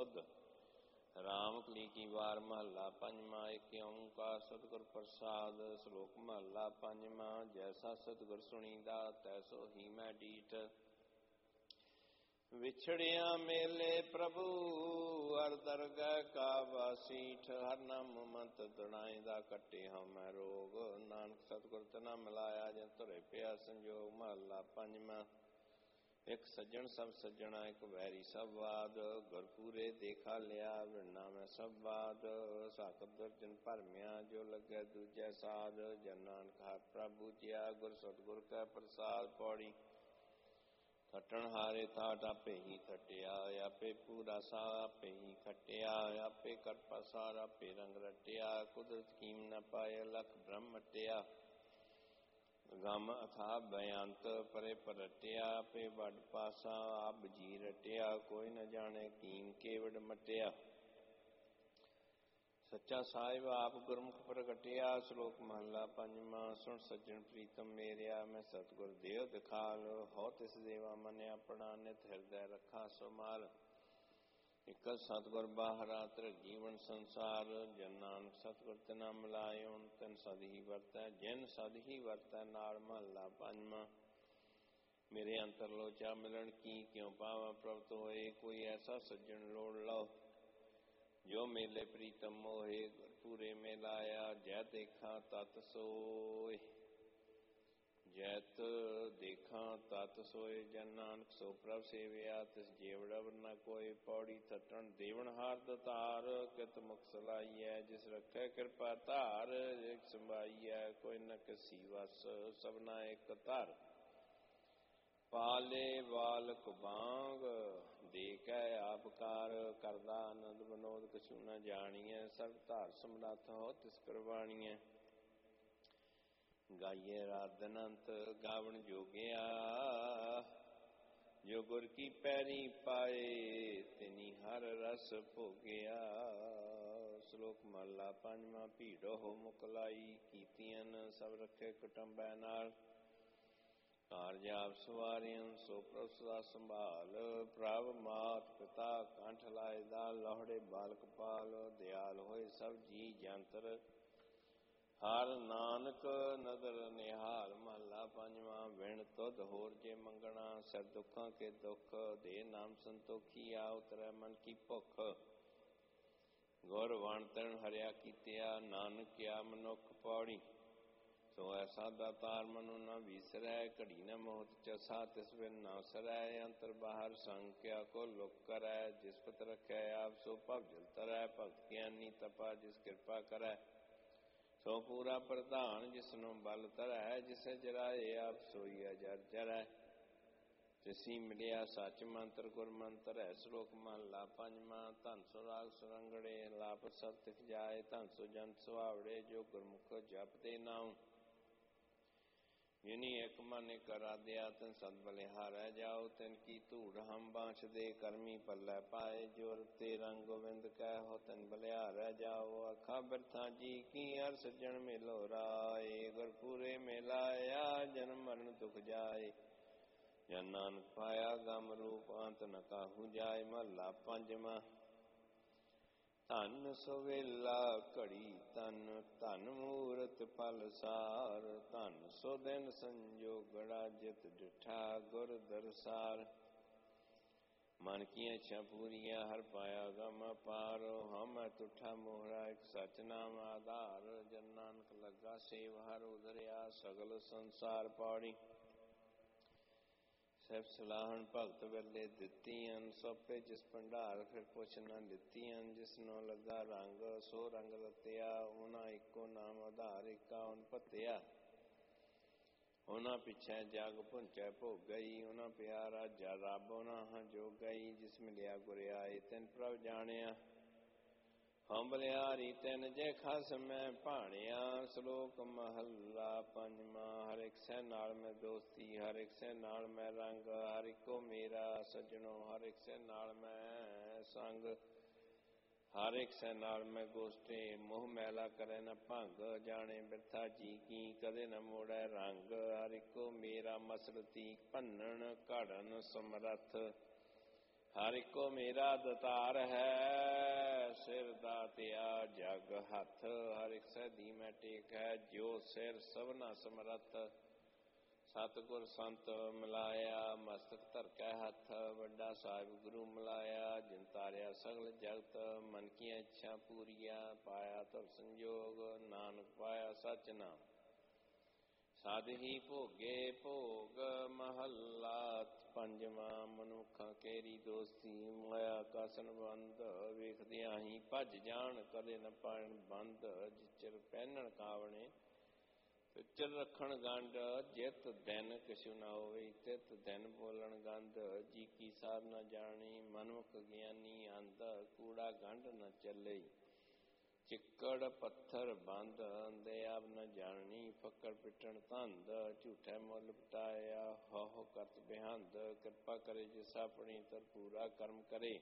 ਸੁਧ। ਰਾਮ ਕਲੀ ਕੀ ਵਾਰ ਮਹੱਲਾ ਪੰਜਵਾਂ। ਏਕ ਓਂਕਾਰ ਸਤਿਗੁਰ ਪ੍ਰਸਾਦ। ਸ਼ਲੋਕ ਮਹੱਲਾ ਪੰਜਵਾਂ। ਜੈਸਾ ਸਤਿਗੁਰ ਸੁਣੀਦਾ ਤੈਸੋ ਹੀ ਮੈਂ ਡੀਠ। ਵਿਛੜਿਆ ਮੇਲੇ ਪ੍ਰਭੂ ਹਰ ਦਰਗਹਿ ਕਾ ਵਾਸੀਠ। ਹਰ ਨਾਮ ਮੰਤ ਦੜਾਏ ਦਾ ਕੱਟੇ ਹਉ ਮੈਂ ਰੋਗ। ਨਾਨਕ ਸਤਿਗੁਰ ਤਨਾ ਮਿਲਾਇਆ ਜਿਨ ਧੁਰੇ ਪਿਆ ਸੰਜੋਗ। ਮਹੱਲਾ ਪੰਜਵਾਂ। ਇੱਕ ਸੱਜਣ ਸਭ ਸੱਜਣਾ ਇੱਕ ਵੈਰੀ ਸਭ ਬਾਦ। ਗੁਰਪੂਰੇ ਦੇਖਾ ਲਿਆ ਵਿਣਨਾ ਮੈਂ ਸਭ ਬਾਦ। ਸਾਕਤ ਦਰਜਨ ਭਰਮਿਆ ਜੋ ਲੱਗੇ ਦੂਜੈ ਸਾਧ। ਜਨ ਨਾਨਕ ਹਰਿ ਪ੍ਰਭੂ ਜੀਆ ਗੁਰ ਸਤਿਗੁਰ ਕੈ ਪ੍ਰਸਾਦ। ਪੌੜੀ। ਖੱਟਣ ਹਾਰੇ ਥਾਟ ਆਪੇ ਹੀ ਖਟਿਆ। ਆਪੇ ਪੂਰਾ ਸਾ ਆਪੇ ਹੀ ਖਟਿਆ। ਆਪੇ ਕਰਪਾ ਸਾਰ ਆਪੇ ਰੰਗ ਰਟਿਆ। ਕੁਦਰਤ ਕੀਮ ਨ ਪਾਏ ਲਖ ਬ੍ਰਹਮ ਮਟਿਆ। ਗਮ ਅਥਾਹ ਬੇਅੰਤ ਪਰੇ ਪਰਟਿਆ। ਆਪੇ ਵੱਡ ਪਾਸਾ ਆਪ ਜੀ ਰਟਿਆ। ਕੋਈ ਨ ਜਾਣੇ ਕੀਮ ਕੇਵਡ ਮਟਿਆ। ਸੱਚਾ ਸਾਹਿਬ ਆਪ ਗੁਰਮੁਖ ਪ੍ਰਗਟਿਆ। ਸ਼ਲੋਕ ਮਹੱਲਾ ਪੰਜਵਾਂ। ਸੁਣ ਸੱਜਣ ਪ੍ਰੀਤਮ ਮੇਰਿਆ ਮੈਂ ਸਤਿਗੁਰ ਦੇਵ ਦਿਖਾਲ। ਹੋ ਤਿਸ ਦੇਵਾ ਮਨ ਆਪਣਾ ਨਿਤ ਹਿਰਦੈ ਰੱਖਾ ਸੁਮਾਲ। ਇਕਲ ਸਤਿਗੁਰ ਬਾਹਰਾ ਧਰਗੀਵਨ ਸੰਸਾਰ। ਜਨ ਨਾਨਕ ਸਤਿਗੁਰ ਤਿਨਾ ਮਿਲਾਇਓ ਤਿਨ ਸਦ ਹੀ ਵਰਤੈ। ਜਿਨ ਸਦ ਹੀ ਵਰਤੈ ਨਾਲ। ਮਹੱਲਾ ਪੰਜਵਾਂ। ਮੇਰੇ ਅੰਤਰ ਲੋਚਾ ਮਿਲਣ ਕੀ ਕਿਉ ਪਾਵਾਂ ਪ੍ਰਭ ਤੋਏ। ਕੋਈ ਐਸਾ ਸੱਜਣ ਲੋੜ ਲਓ ਜੋ ਮੇਲੇ ਪ੍ਰੀਤਮ ਮੋਹੇ। ਗੁਰਪੂਰੇ ਮਿਲਾਇਆ ਜੈ ਦੇਖਾਂ ਤਤ ਸੋਏ। ਜੈਤ ਦੇਖਾਂ ਤਤ ਸੋਏ। ਜਨ ਨਾਨਕ ਸੋ ਪ੍ਰਭ ਸੇਵਿਆ ਤਿਸ ਜੀਵੜ ਅਵਰ ਨ ਕੋਇ। ਪੌੜੀ। ਥਟਣ ਦੇਵਨ ਹਾਰ ਦਤਾਰ ਕਿਤ ਮੁਖ ਸਲਾਈਐ। ਜਿਸ ਰੱਖੈ ਕਿਰਪਾ ਧਾਰ ਇਕ ਸੰਭਾਈਐ। ਕੋਈ ਨ ਕਿਸੀ ਵਸ ਸਭਨਾ ਇਕ ਧਰ। ਪਾਲੇ ਬਾਲਕ ਬਾਂਗ ਦੇ ਕੈ ਆਪਕਾਰ। ਕਰਦਾ ਆਨੰਦ ਵਿਨੋਦ ਕਛੂ ਨ ਜਾਣੀਐ। ਸਰਬ ਧਾਰ ਸਮਰੱਥ ਹੋ ਤਿਸ ਕਰਵਾਣੀਐ। ਗਾਈਏ ਰਾਤ ਅਨੰਤ ਗਾਵਣ ਜੋਗਿਆ। ਜੋ ਗੁਰ ਕੀ ਪੈਰੀ ਪਾਏ ਤਿਨੀ ਹਰ ਰਸ ਭੋਗਿਆ। ਸ਼ਲੋਕ ਮਹੱਲਾ ਪੰਜਵਾਂ। ਭੀੜੋ ਹੋ ਮੁਕਲਾਈ ਕੀਤੀਆਂ ਸਭ ਰੱਖੇ ਕੁਟੰਬੈ ਨਾਲ। ਕਾਰਜ ਆਪ ਸਵਾਰਿਆਂ ਸੋ ਪ੍ਰਭ ਸਦਾ ਸੰਭਾਲ। ਪ੍ਰਭ ਮਾਤ ਪਿਤਾ ਕੰਠ ਲਾਏ ਦਾ ਲੋਹੜੇ ਬਾਲਕ ਪਾਲ। ਦਿਆਲ ਹੋਏ ਸਭ ਜੀ ਜੰਤਰ ਹਰ ਨਾਨਕ ਨਦਰ ਨਿਹਾਲ। ਮਹੱਲਾ ਪੰਜਵਾਂ। ਵਿਣ ਤੁਧ ਹੋਰ ਜੇ ਮੰਗਣਾ ਸਿਰ ਦੁੱਖਾਂ ਕੇ ਦੁੱਖ। ਦੇ ਨਾਮ ਸੰਤੋਖੀ ਆ ਉਤਰੈ ਮਨ ਕੀ ਭੁੱਖ। ਗੁਰ ਵਣ ਤਣ ਹਰਿਆ ਕੀਤਿਆ ਨਾਨਕ ਕਿਆ ਮਨੁੱਖ। ਪੌੜੀ। ਸੋ ਐਸਾ ਦਾਤਾਰ ਮਨੁ ਨ ਵੀਸਰੈ। ਘੜੀ ਨ ਮੋਹਤ ਚਸਾ ਤਿਸ ਬਿਨ ਨਾ ਸਰੈ। ਅੰਤਰ ਬਾਹਰ ਸੰਗ ਕਿਆ ਕੋ ਲੁਕ ਕਰੈ। ਜਿਸ ਪਤ ਰਖੈ ਆਪ ਸੋ ਭਵ ਜਲ ਤਰੈ। ਭਗਤ ਗਿਆਨੀ ਤਪਾ ਜਿਸ ਕਿਰਪਾ ਕਰੈ। ਸੋ ਪੂਰਾ ਪ੍ਰਧਾਨ ਜਿਸਨੂੰ ਬਲ ਧਰੈ। ਜਿਸੇ ਜਰਾਏ ਆਪ ਸੋਈ ਅਜਰ ਜਰੈ। ਤਿਸੀ ਮਿਲਿਆ ਸੱਚ ਮੰਤਰ ਗੁਰ ਮੰਤਰ ਹੈ। ਸ਼ਲੋਕ ਮਹੱਲਾ ਪੰਜਵਾਂ। ਧਨ ਸੋ ਰਾਗ ਸੁਰੰਗੜੇ ਲਾਪਤ ਸਭ ਤਿਖ ਜਾਏ। ਧਨ ਸੋ ਜੰਤ ਸੁਹਾਵੜੇ ਜੋ ਗੁਰਮੁਖ ਜਪਦੇ ਨਾਉ। ਜਿਨੀ ਇੱਕ ਮਨ ਇੱਕ ਅਰਾਧਿਆ ਤਿਨ ਸਦ ਬਲਿਹਾਰੈ ਜਾਓ। ਤਿਨ ਕੀ ਧੂੜ ਹਮ ਬਾਂਛਦੇ ਕਰਮੀ ਪੱਲੇ ਪਾਏ। ਜੋ ਰਤੇ ਰੰਗ ਗੋਬਿੰਦ ਕੈ ਹੋ ਤਿਨ ਬਲਿਹਾਰੈ ਜਾਓ। ਆਖਾਂ ਬਿਰਥਾ ਜੀ ਕੀ ਹਰ ਸੱਜਣ ਮੇਲੋ ਰਾਏ। ਗੁਰਪੂਰੇ ਮਿਲਾਇਆ ਜਨਮ ਮਰਨ ਦੁਖ ਜਾਏ। ਜਨ ਨਾਨਕ ਪਾਇਆ ਗਮ ਰੂਪ ਅੰਤ ਨ ਕਾਹੂ ਜਾਏ। ਮਹੱਲਾ ਪੰਜਵਾਂ। ਧਨ ਸੋਵੇਲਾ ਘੜੀ ਤਨ ਧਨ ਮੂਰਤ ਫਲ ਸਾਰ। ਧਨ ਸੋ ਦਿਨ ਸੰਜੋਗੜਾ ਜਿਤ ਡਿਠਾ ਗੁਰ ਦਰਸਾਰ। ਮਨ ਕੀਆਂ ਇੱਛਾ ਪੂਰੀਆਂ ਹਰ ਪਾਇਆ ਗਮ ਅਪਾਰ। ਹਉਮੈ ਤੁਠਾ ਮੋਹਰਾ ਇੱਕ ਸਚ ਨਾਮ ਆਧਾਰ। ਜਨ ਨਾਨਕ ਲੱਗਾ ਸੇਵ ਹਰ ਉਧਰਿਆ ਸਗਲ ਸੰਸਾਰ। ਪੌੜੀ। ਸਹਿਬ ਸਲਾਹਣ ਭਗਤ ਵੇਲੇ ਦਿੱਤੀਆਂ। ਸੋਪੇ ਜਿਸ ਭੰਡਾਰ ਫਿਰ ਪੁੱਛ ਨ ਲਿੱਤੀਆਂ। ਜਿਸਨੋਂ ਲੱਗਾ ਰੰਗ ਸੋ ਰੰਗ ਰਤਿਆ। ਉਹਨਾਂ ਇੱਕੋ ਨਾਮ ਆਧਾਰ ਏਕਾ ਉਨ ਭਤਿਆ। ਉਹਨਾਂ ਪਿੱਛੇ ਜਗ ਭੁੰਚੈ ਭੋਗ ਗਈ। ਉਹਨਾਂ ਪਿਆਰਾ ਜਾ ਰੱਬ ਉਹਨਾਂ ਹਾਂ ਜੋ ਗਈ। ਜਿਸ ਮਿਲਿਆ ਗੁਰ ਆਏ ਤਿਨ ਪ੍ਰਭ ਜਾਣਿਆ। ਹਉ ਬਲਿਹਾਰੀ ਤਿਨ ਜੇ ਖਸ ਮੈਂ ਭਾਣਿਆ। ਸ਼ਲੋਕ ਮਹੱਲਾ ਪੰਜਵਾਂ। ਹਰ ਇੱਕ ਸੈ ਨਾਲ ਮੈਂ ਦੋਸਤੀ ਹਰ ਇੱਕ ਸੈ ਨਾਲ ਮੈਂ ਰੰਗ। ਹਰ ਇੱਕੋ ਮੇਰਾ ਸੱਜਣੋ ਹਰ ਇੱਕ ਸੈ ਨਾਲ ਮੈਂ ਸੰਗ। ਹਰ ਇੱਕ ਸੈ ਨਾਲ ਮੈਂ ਗੋਸ਼ਟੇ ਮੋਹ ਮੈਲਾ ਕਰੇ ਨ ਭੰਗ। ਜਾਣੇ ਬਿਰਥਾ ਜੀ ਕੀ ਕਦੇ ਨ ਮੋੜੈ ਰੰਗ। ਹਰ ਇੱਕੋ ਮੇਰਾ ਮਸਰਤੀ ਭੰਨਣ ਘੜਨ ਸਮਰੱਥ। ਹਰ ਇੱਕੋ ਮੇਰਾ ਦਤਾਰ ਹੈ, ਸਿਰ ਦਾਤਿਆ ਜਗ ਹੱਥ। ਹਰ ਇੱਕ ਸਹਿਦੀ ਮੈਂ ਟੇਕ ਹੈ, ਜੋ ਸਿਰ ਸਭਨਾ ਸਮਰੱਥ। ਸਤਿਗੁਰ ਸੰਤ ਮਿਲਾਇਆ, ਮਸਤਕ ਧਰਕੈ ਹੱਥ। ਵੱਡਾ ਸਾਹਿਬ ਗੁਰੂ ਮਿਲਾਇਆ, ਜਿਨ ਤਾਰਿਆ ਸਗਲ ਜਗਤ। ਮਨ ਕੀਆਂ ਇੱਛਾ ਪੂਰੀਆਂ, ਪਾਇਆ ਧੁਰ ਸੰਜੋਗ। ਨਾਨਕ ਪਾਇਆ ਸਚ ਨਾਮ, ਸਾਧ ਹੀ ਭੋਗੇ ਭੋਗ। ਮਹੱਲਾ ਪੰਜਵਾਂ। ਮਨੁੱਖਾਂ ਕੇਰੀ ਦੋਸਤੀ, ਮਾਇਆ ਕਾ ਸੰਬੰਧ। ਵੇਖਦਿਆਂ ਹੀ ਭੱਜ ਜਾਣ, ਕਦੇ ਨ ਪਾਣ ਬੰਦ। ਜਿਚਰ ਪਹਿਨਣ ਕਾਵਣੇ, ਪਿਚਰ ਰੱਖਣ ਗੰਢ। ਜਿਤ ਦਿਨ ਕਿਛੁ ਨਾ ਹੋਈ, ਤਿਤ ਦਿਨ ਬੋਲਣ ਗੰਧ। ਜੀ ਕੀ ਸਾਰ ਨ ਜਾਣੀ, ਮਨੁੱਖ ਗਿਆਨੀ ਅੰਧ। ਕੂੜਾ ਗੰਢ ਨ ਚੱਲੇ, ਚਿੱਕੜ ਪੱਥਰ ਬੰਦ। ਅੰਦੇ ਆਪ ਨ ਜਾਣੀ, ਫੱਕੜ ਪਿੱਟਣ ਧੰਦ। ਝੂਠੇ ਮੁੱਲ ਪਟਾਇਆ, ਹੋ ਕਰਤ ਬਿਹੰਦ। ਕਿਰਪਾ ਕਰੇ ਜਿਸ ਆਪਣੀ, ਤਰ ਪੂਰਾ ਕਰਮ ਕਰੇ।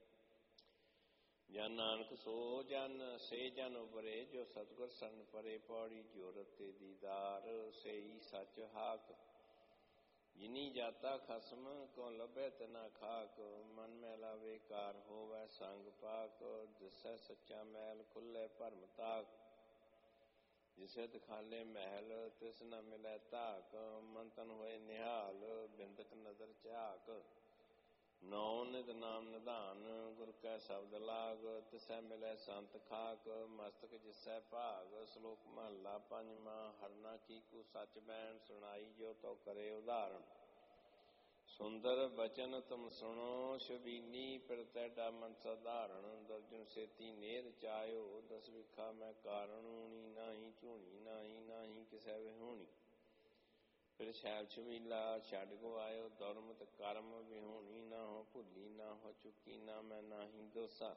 ਜਨ ਨਾਨਕ ਸੋ ਜਨ, ਸੇ ਜਨ ਉਬਰੇ। ਜੋ ਸਤਿਗੁਰ ਸਰਨ ਪਰੇ। ਪੌੜੀ ਜੋ ਰਤੇ ਦੀਦਾਰ, ਸੇਈ ਸੱਚ ਹਾਕ। ਜਿਨੀ ਜਾਤਾ ਖਸਮ, ਕਉ ਲੱਭੈ ਤਿਨਾ ਖਾਕ। ਮਨ ਮੈਲਾ ਬੇਕਾਰ, ਹੋਵੈ ਸੰਗ ਪਾਕ। ਦਿਸੈ ਸੱਚਾ ਮੈਲ, ਖੁੱਲ੍ਹੈ ਭਰਮ ਤਾਕ। ਜਿਸੇ ਦਿਖਾਲੇ ਮਹਿਲ, ਤਿਸ ਨ ਮਿਲੈ ਧਾਕ। ਮਨ ਤਨ ਹੋਏ ਨਿਹਾਲ, ਬਿੰਦਕ ਨਦਰ ਝਾਕ। ਨੌ ਨਿਤ ਨਾਮ ਨਿਧਾਨ, ਗੁਰ ਕੈ ਸ਼ਬਦ ਲਾਗ। ਤਿਸੈ ਮਿਲੈ ਸੰਤ ਖਾਕ, ਮਸਤਕ ਜਿਸੈ ਭਾਗ। ਸ਼ਲੋਕ ਮਹੱਲਾ ਪੰਜਵਾਂ। ਹਰਨਾ ਕੀਕੂ ਸੱਚ ਬੈਣ, ਸੁਣਾਈ ਜੋ ਤੋ ਕਰੇ ਉਦਾਹਰਣ। ਸੁੰਦਰ ਬਚਨ ਤੁਮ ਸੁਣੋ, ਸ਼ਬੀਲੀ ਫਿਰ ਤੈਡਾ ਮਨ ਸਧਾਰਣ। ਦਰਜਨ ਸੇਤੀ ਨੇਰ ਚਾਇਓ, ਦਸ ਵਿਖਾ ਮੈਂ ਕਾਰਣ। ਊਣੀ ਨਾਹੀ ਝੂਣੀ ਨਾਹੀ, ਨਾਹੀ ਕਿਸੈ ਵਿਹੂਣੀ। ਫਿਰ ਸ਼ੈਲ ਛਬੀਲਾ ਛੱਡ ਗਵਾਇਓ, ਦੁਰਮਤ ਕਰਮ ਵਿਹੂਣੀ। ਨਾ ਹੋ ਭੁੱਲੀ, ਨਾ ਹੋ ਚੁੱਕੀ, ਨਾ ਮੈਂ ਨਾਹੀ ਦੋਸਾ।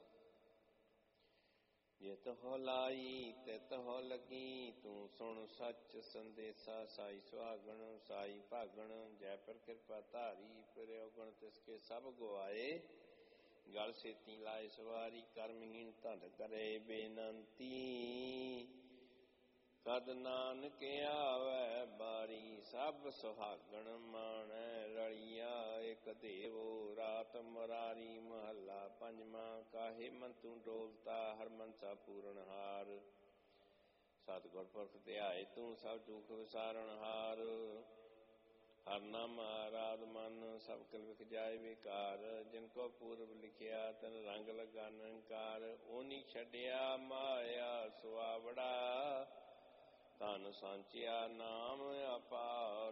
ਜਿਤ ਹੋ ਲਾਈ ਤਿਤ ਹੋ ਲੱਗੀ, ਤੂੰ ਸੁਣ ਸੱਚ ਸੰਦੇਸਾ। ਸਾਈ ਸੁਹਾਗਣ ਸਾਈ ਭਾਗਣ, ਜੈ ਪਰ ਕਿਰਪਾ ਧਾਰੀ। ਫਿਰ ਔਗਣ ਤਿਸਕੇ ਸਭ ਗਵਾਏ, ਗਲ ਸੇਤੀ ਲਾਏ ਸਵਾਰੀ। ਕਰਮਹੀਣ ਧਨ ਕਰੇ ਬੇਨੰਤੀ, ਕਦ ਨਾਨਕ ਆਵੈ ਬਾਰੀ। ਸਭ ਸੁਹਾਗਣ ਮਾਣੈ ਰਲੀਆ, ਇਕ ਦੇਵੋ ਰਾਤ ਮੁਰਾਰੀ। ਮਹੱਲਾ ਪੰਜਵਾਂ। ਕਾਹੇ ਮਨ ਤੂੰ ਡੋਲਤਾ, ਹਰ ਮਨਸਾ ਪੂਰਨ ਹਾਰ। ਸਤਿਗੁਰ ਪੁਰਖ ਧਿਆਏ ਤੂੰ, ਸਭ ਦੁਖ ਵਿਸਾਰਨ ਹਾਰ। ਹਰ ਨਾਮ ਆਰਾਧ ਮਨ, ਸਭ ਕਲ ਵਿਖ ਜਾਏ ਵਿਕਾਰ। ਜਿਨ ਕੋ ਪੂਰਬ ਲਿਖਿਆ, ਤਨ ਰੰਗ ਲਗਾ ਨਿਰੰਕਾਰ। ਓਨੀ ਛੱਡਿਆ ਮਾਇਆ ਸੁਆਵੜਾ, ਧਨ ਸਾਂਚਿਆ ਨਾਮ ਅਪਾਰ।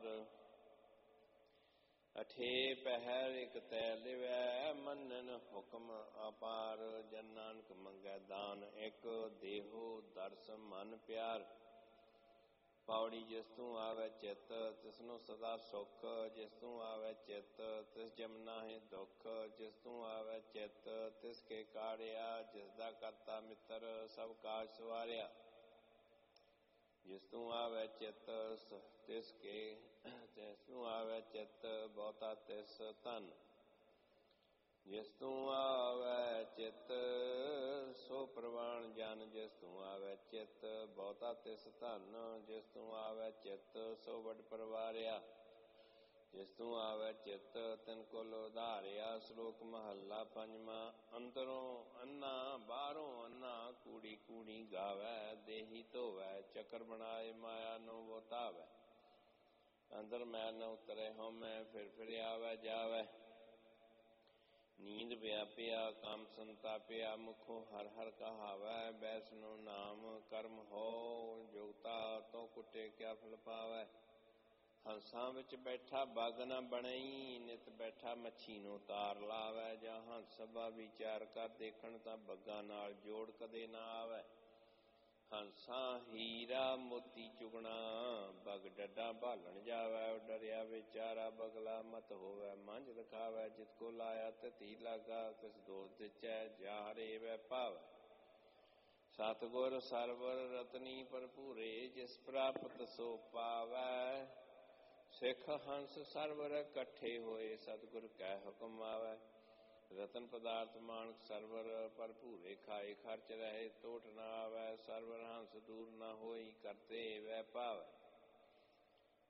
ਅਠੇ ਪਹਿਰ ਇਕ ਤੈ ਲਿਵੈ, ਮੰਨਨ ਹੁਕਮ ਅਪਾਰ। ਜਨ ਨਾਨਕ ਮੰਗੈ ਦਾਨ ਇਕ, ਦੇਹੋ ਦਰਸ ਮਨ ਪਿਆਰ। ਪੌੜੀ ਜਿਸ ਤੂੰ ਆਵੈ ਚਿੱਤ, ਤਿਸਨੂੰ ਸਦਾ ਸੁਖ। ਜਿਸ ਤੂੰ ਆਵੈ ਚਿੱਤ, ਤਿਸ ਜਮ ਨਾਹਿ ਦੁਖ। ਜਿਸ ਤੂੰ ਆਵੈ ਚਿੱਤ, ਤਿਸ ਕੇ ਕਾੜਿਆ। ਜਿਸ ਦਾ ਕਰਤਾ ਮਿੱਤਰ, ਸਭ ਕਾਜ ਸਵਾਰਿਆ। ਜਿਸ ਤੂੰ ਆਵੈ ਚਿੱਤ, ਤਿਸ ਤੂੰ ਆਵੈ ਚਿੱਤ, ਬਹੁਤਾ ਤਿਸ ਧਨ। ਜਿਸ ਤੂੰ ਆਵੈ ਚਿੱਤ, ਸੋ ਪ੍ਰਵਾਣ ਜਨ। ਜਿਸ ਤੂੰ ਆਵੈ ਚਿੱਤ, ਬਹੁਤਾ ਤਿਸ ਧਨ। ਜਿਸ ਤੂੰ ਆਵੈ ਚਿੱਤ, ਸੋ ਵੱਡ ਪਰਵਾਰਿਆ। ਜਿਸ ਤੂੰ ਆਵੈ ਚਿੱਤ, ਤਿਨ ਕੁਲ ਉਧਾਰਿਆ। ਸ਼ਲੋਕ ਮਹੱਲਾ ਪੰਜਵਾਂ। ਅੰਦਰੋਂ ਅੰਨਾ ਬਾਹਰੋਂ ਅੰਨਾ, ਕੂੜੀ ਕੂੜੀ ਗਾਵੈ। ਦੇਹੀ ਧੋਵੈ ਚੱਕਰ ਬਣਾਏ, ਮਾਇਆ ਨੂੰ ਵੋ ਧਾਵੈ। ਅੰਦਰ ਮੈਲ ਨ ਉਤਰੈ ਹਉਮੈ, ਫਿਰ ਆਵੈ ਜਾਵੈ। ਨੀਂਦ ਵਿਆਪਿਆ ਕੰਮ ਸੰਤਾਪਿਆ, ਮੁਖੋਂ ਹਰ ਹਰ ਕਹਾਵੈ। ਬੈਸਨੋ ਨਾਮ ਕਰਮ ਹੋ, ਜੁਗਤਾ ਤੋਂ ਕੁੱਟੇ ਕਿਆ ਫਲ ਪਾਵੈ। ਹੰਸਾਂ ਵਿੱਚ ਬੈਠਾ ਬੱਗ ਨਾ ਬਣਈ, ਨਿਤ ਬੈਠਾ ਮੱਛੀ ਨੂੰ ਤਾਰ ਲਾਵੈ। ਜਾਂ ਹੰਸ ਸਭਾ ਵਿਚਾਰ ਕਰ ਦੇਖਣ, ਤਾਂ ਬੱਗਾਂ ਨਾਲ ਜੋੜ ਕਦੇ ਨਾ ਆਵੈ। ਹੰਸਾਂ ਹੀਰਾ ਮੋਤੀ ਚੁਗਣਾ, ਬੱਗ ਡੱਡਾ ਭਾਲਣ ਜਾਵੈ। ਡਰਿਆ ਵਿਚਾਰਾ ਬਗਲਾ, ਮਤ ਹੋਵੈ ਮੰਝ ਰਖਾਵੈ। ਜਿਤ ਕੋ ਲਾਇਆ ਤਿਤ ਹੀ ਲਾਗਾ, ਕਿਸ ਦੋਸ ਦਿਚੈ ਜਾ ਹਰੇਵੈ ਭਾਵੈ। ਸਤਿਗੁਰ ਸਰਵਰ ਰਤਨੀ ਭਰਪੂਰੇ, ਜਿਸ ਪ੍ਰਾਪਤ ਸੋ ਪਾਵੈ। ਸਿੱਖ ਹੰਸ ਸਰਵਰ ਇਕੱਠੇ ਹੋਏ, ਸਤਿਗੁਰ ਕੈ ਹੁਕਮ ਆਵੈ। ਰਤਨ ਪਦਾਰਥ ਮਾਨਕ ਸਰਵਰ ਭਰਪੂਰੇ, ਖਾਏ ਖਰਚ ਰਹੇ ਟੋਟ ਨਾ ਆਵੈ। ਸਰਵਰ ਹੰਸ ਦੂਰ ਨਾ ਹੋਈ, ਕਰਤੇ ਵੈ ਭਾਵੈ।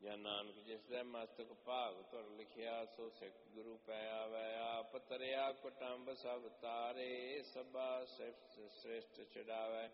ਜਾਂ ਨਾਨਕ ਜਿਸ ਦਾ ਮਸਤਕ ਭਾਗ ਧੁਰ ਲਿਖਿਆ, ਸੋ ਸਿੱਖ ਗੁਰੂ ਪੈ ਆਵੈ। ਆਪ ਤਰਿਆ ਕੁਟੰਬ ਸਭ ਤਾਰੇ, ਸਭਾ ਸ੍ਰਿਸ਼ਟ ਚੜਾਵੈ।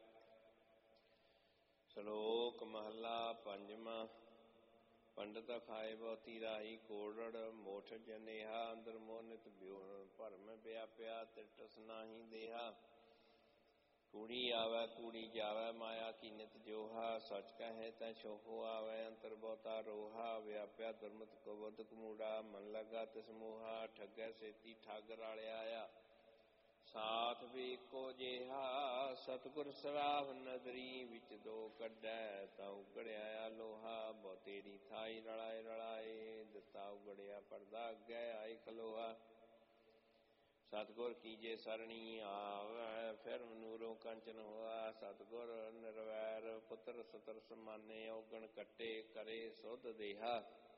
ਸ਼ਲੋਕ ਮਹੱਲਾ ਪੰਜਵਾਂ। ਪੰਡਤ ਖਾਏ ਬਹੁਤੀ ਰਾਹੀ, ਕੋੜੜ ਮੋਠ ਜਨੇਹਾ। ਅੰਦਰ ਮੋਹ ਨਿਤ ਬਿਉ ਭਰਮ ਵਿਆਪਿਆ, ਤਿਟਸ ਨਾਹੀ ਦੇਹਾ। ਕੂੜੀ ਆਵੈ ਕੂੜੀ ਜਾਵੈ, ਮਾਇਆ ਕੀ ਨਿਤ ਜੋਹਾ। ਸਚ ਕਹੈ ਤੈ ਛੋਹੋ ਆਵੈ, ਅੰਤਰ ਬਹੁਤਾ ਰੋਹਾ। ਵਿਆਪਿਆ ਦੁਰਮਤ ਕੁਬੁੱਧ ਕਮੂੜਾ, ਮਨ ਲੱਗਾ ਤਿਸ ਮੋਹਾ। ਠੱਗੈ ਸੇਤੀ ਠੱਗ ਰਲਿਆ ਆ, ਸਾਥ ਵੀ ਇੱਕੋ ਜਿਹਾ। ਸਤਿਗੁਰ ਸਰਾਹ ਨਦਰੀ, ਵਿੱਚ ਦੋ ਕੱਢੈ ਤਾਂ ਉਗੜਿਆ ਲੋਹਾ। ਬਹੁ ਤੇਰੀ ਥਾਈ ਰਲਾਏ ਰਲਾਏ, ਦਿੱਤਾ ਉਗੜਿਆ ਪਰਦਾ ਅੱਗੇ ਆਈ ਖਲੋਹਾ। ਸਤਿਗੁਰ ਕੀਜੇ ਸਰਣੀ ਆਵੈ, ਫਿਰ ਮਨੂਰੋਂ ਕੰਚਨ ਹੋਆ। ਸਤਿਗੁਰ ਨਿਰਵੈਰ ਪੁੱਤਰ ਸਤਰ ਸਮਾਨੇ, ਔਗਣ ਕੱਟੇ ਕਰੇ ਸੁਧ ਦੇਹਾ।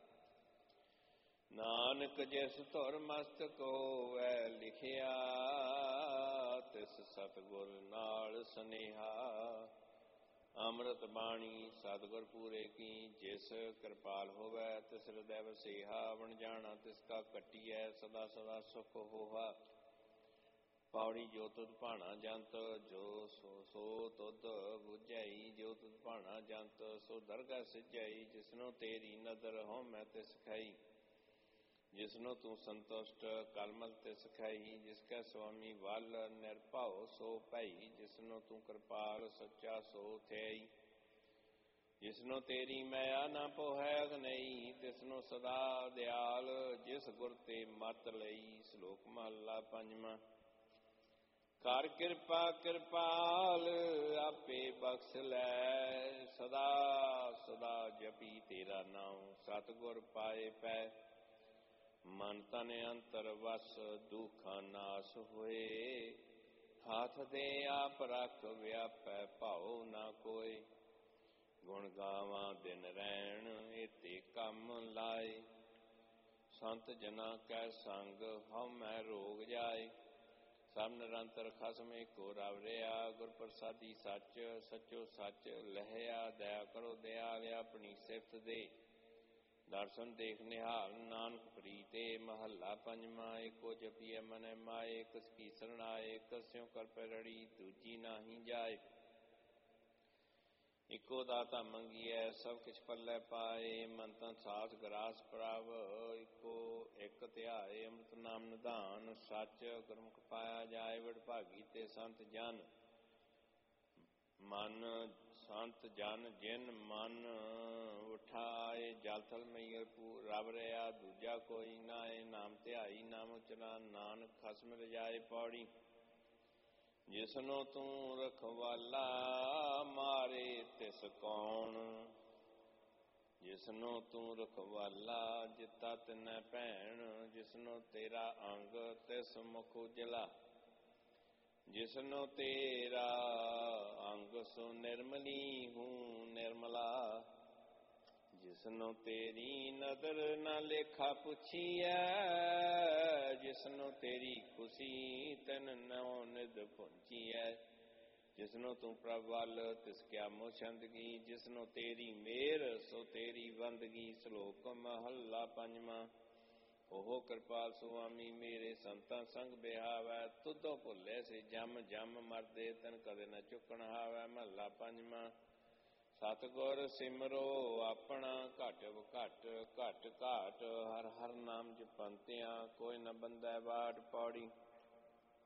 ਨਾਨਕ ਜਿਸ ਧੁਰ ਮਸਤਕ ਹੋਵੈ ਲਿਖਿਆ, ਤਿਸ ਸਤਿਗੁਰ ਨਾਲ ਸਨੇਹਾ। ਅੰਮ੍ਰਿਤ ਬਾਣੀ ਸਤਿਗੁਰ ਪੂਰੇ ਕੀ, ਜਿਸ ਕਿਰਪਾਲ ਹੋਵੈ ਤਿਸ ਹਿਰਦੈ ਵਸੇਹਾ। ਵਣ ਜਾਣਾ ਤਿਸ ਕਾ ਕੱਟੀਐ, ਸਦਾ ਸਦਾ ਸੁਖ ਹੋਹਾ। ਪੌੜੀ ਜੋ ਤੁਧ ਭਾਣਾ ਜੰਤ, ਜੋ ਸੋ ਤੁਧ ਬੁਝਾਈ। ਜੋ ਤੁਧ ਭਾਣਾ ਜੰਤ, ਸੋ ਦਰਗਹਿ ਸਿਝਾਈ। ਜਿਸਨੂੰ ਤੇਰੀ ਨਦਰ ਹਉਮੈ ਤਿਸ ਖਾਈ, ਜਿਸਨੂੰ ਤੂੰ ਸੰਤੁਸ਼ਟ ਕਲਮਲ ਤਿਸ ਖਾਈ। ਜਿਸ ਕੈ ਸੁਆਮੀ ਵੱਲ ਨਿਰਭਉ ਸੋ ਭਾਈ, ਜਿਸਨੂੰ ਤੂੰ ਕਿਰਪਾਲ ਸੱਚਾ ਸੋ ਥਿਆਈ। ਜਿਸਨੂੰ ਤੇਰੀ ਮਾਇਆ ਨਾ ਪੋਹੈ ਅਗਨਈ, ਤਿਸਨੂੰ ਸਦਾ ਦਿਆਲ। ਜਿਸ ਗੁਰ ਤੇ ਮਤ ਲਈ। ਸ਼ਲੋਕ ਮਹੱਲਾ ਪੰਜਵਾਂ। ਕਰ ਕਿਰਪਾ ਕਿਰਪਾਲ ਆਪੇ ਬਖਸ਼ ਲੈ, ਸਦਾ ਸਦਾ ਜਪੀ ਤੇਰਾ ਨਾਉ। ਸਤਿਗੁਰ ਪਾਏ ਪੈ ਮਨ ਤਨ ਅੰਤਰ ਵਸ, ਦੁਖਾਂ ਨਾਸ ਹੋਏ। ਹਾਥ ਦੇ ਆਪ ਰਖ, ਵਿਆਪੈ ਭਾਉ ਨਾ ਕੋਇ। ਗੁਣ ਗਾਵਾਂ ਦਿਨ ਰੈਣ, ਏਤੇ ਕੰਮ ਲਾਏ। ਸੰਤ ਜਨਾਂ ਕੈ ਸੰਗ, ਹਉਮੈ ਰੋਗ ਜਾਏ। ਸਭ ਨਿਰੰਤਰ ਖਸਮ ਏਕੋ ਰਵ ਰਿਆ, ਗੁਰ ਪ੍ਰਸਾਦੀ ਸੱਚ ਸਚੋ ਸੱਚ ਲਹਿਆ। ਦਇਆ ਕਰੋ ਦਿਆਲ, ਆਪਣੀ ਸਿਫਤ ਦੇ ਦਰਸ਼ਨ ਦੇਖ ਨਿਹਾਲ। ਨਾਨਕ ਪ੍ਰੀਤੇ ਮਹੱਲਾ ਪੰਜਵਾਂ। ਏਕੋ ਜਪੀਐ ਮਨੈ ਮਾਏ, ਕਿਸ ਕੀ ਸਰਣਾਏ। ਕਸਿਓ ਕਲਪੈ ਰੜੀ, ਦੂਜੀ ਨਾਹੀ ਜਾਏ। ਇੱਕੋ ਦਾਤਾ ਮੰਗੀਐ, ਸਭ ਕਿਛ ਪੱਲੇ ਪਾਏ। ਮਨ ਤਨ ਸਾਥ ਗਰਾਸ ਪ੍ਰਭ, ਇੱਕੋ ਇੱਕ ਧਿਆਏ। ਅੰਮ੍ਰਿਤ ਨਾਮ ਨਿਧਾਨ ਸੱਚ, ਗੁਰਮੁਖ ਪਾਇਆ ਜਾਏ। ਵਡਭਾਗੀ ਤੇ ਸੰਤ ਜਨ, ਮਨ ਸੰਤ ਜਨ ਜਿਨ ਮਨ ਉਠਾਏ। ਜਲ ਥਲ ਮਈਰ ਰਵ ਰਿਆ, ਦੂਜਾ ਕੋਈ ਨਾਏ। ਨਾਮ ਧਿਆਈ ਨਾਮ ਉਚਰਾ, ਨਾਨਕ ਖਸਮ ਰਜਾਏ। ਪੌੜੀ ਜਿਸਨੂੰ ਤੂੰ ਰਖਵਾਲਾ, ਮਾਰੇ ਤਿਸ ਕੌਣ। ਜਿਸਨੂੰ ਤੂੰ ਰਖਵਾਲਾ, ਜਿੱਤਾ ਤਿਨੈ ਭੈਣ। ਜਿਸਨੂੰ ਤੇਰਾ ਅੰਗ, ਤਿਸ ਮੁਖ ਉਜਲਾ। ਜਿਸਨੂੰ ਤੇਰਾ ਅੰਗ, ਸੋ ਨਿਰਮਲੀ ਹੂੰ ਨਿਰਮਲਾ। ਜਿਸਨੂੰ ਤੇਰੀ ਨਦਰ ਨਾ ਲੇਖਾ ਪੁੱਛੀਐ। ਜਿਸਨੂੰ ਤੇਰੀ ਖੁਸ਼ੀ, ਤਿਨ ਨਉ ਨਿਧ ਪੁੰਚੀਐ। ਜਿਸਨੂੰ ਤੂੰ ਪ੍ਰਭ ਵੱਲ, ਤਿਸ ਕਿਆ ਮੋਹ ਛੰਦਗੀ। ਜਿਸਨੂੰ ਤੇਰੀ ਮੇਰ, ਸੋ ਤੇਰੀ ਬੰਦਗੀ। ਸ਼ਲੋਕ ਮਹੱਲਾ ਪੰਜਵਾਂ। ਉਹ ਕਿਰਪਾਲ ਸੁਆਮੀ, ਮੇਰੇ ਸੰਤਾਂ ਸੰਗ ਬਿਹਾਵੈ। ਤੁਧੋ ਭੁੱਲੇ ਸੇ ਜਮ ਜਮ, ਮਰਦੇ ਤਨ ਕਦੇ ਨ ਚੁੱਕਣ ਹਾਵੈ। ਮਹੱਲਾ ਪੰਜਵਾਂ। ਸਤਿਗੁਰ ਸਿਮਰੋ ਆਪਣਾ, ਘਟ ਘਟ ਘਟ ਘਾਟ। ਹਰ ਹਰ ਨਾਮ ਜਪੰਤਿਆਂ, ਕੋਈ ਨ ਬੰਧੈ ਬਾਟ। ਪੌੜੀ